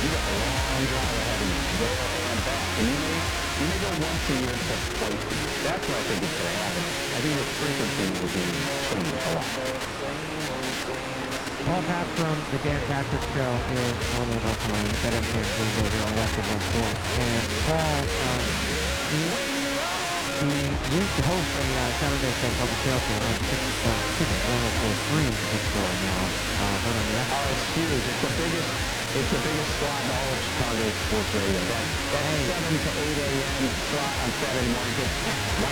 You got a long drive ahead of you, there and back. And you may go once a year instead of twice a year. That's what I think is going to happen. I think the frequency will be changed a lot. Paul Papp from the Dan Patrick Show is on the North Line. Better than Wednesday here on Western One Four. And Paul, he used to host a Saturday Show Public Sales Show on 104.3 this show now. But on the Oh, it's huge. It's the biggest slot in all of Chicago sports radio. That 7 to 8 a.m. slot on Saturday morning gets